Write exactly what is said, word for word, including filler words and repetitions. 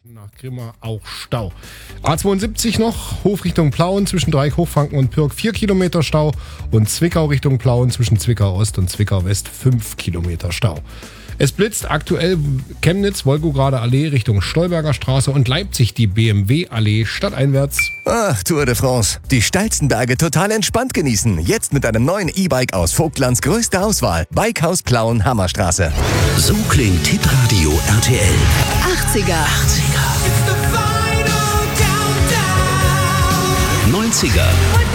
Nach Grimma auch Stau. A zweiundsiebzig noch, Hof Richtung Plauen zwischen Dreieck, Hochfranken und Pürg vier Kilometer Stau und Zwickau Richtung Plauen zwischen Zwickau Ost und Zwickau West fünf Kilometer Stau. Es blitzt aktuell Chemnitz, Wolgograde Allee Richtung Stolberger Straße und Leipzig die B M W Allee stadteinwärts. Ach, Tour de France. Die steilsten Berge total entspannt genießen. Jetzt mit einem neuen E-Bike aus Vogtlands größter Auswahl. Bikehaus Plauen, Hammerstraße. So klingt Hitradio R T L. achtziger. achtziger. neunziger.